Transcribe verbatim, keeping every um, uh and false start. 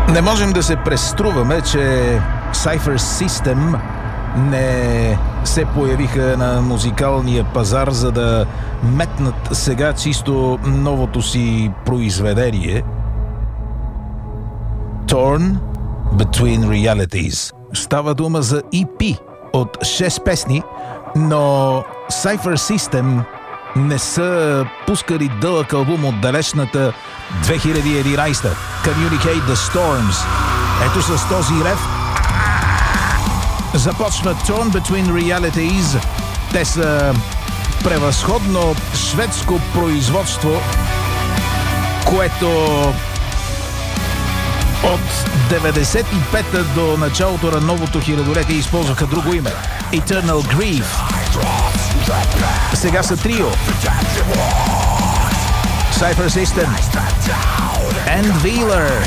Не можем да се преструваме, че Cypher System не се появиха на музикалния пазар, за да метнат сега чисто новото си произведение Torn Between Realities. Става дума за и пи от шест песни, но Cypher System не са пускали дълъг албум от далечната две хиляди и единадесета. Communicate the Storms. Ето с този рев започва Torn Between Realities. Те са превъзходно шведско производство, което от деветдесет и пета до началото на новото хилядолетие използваха друго име – Eternal Grief. Сега са трио Cypher System, Endwheeler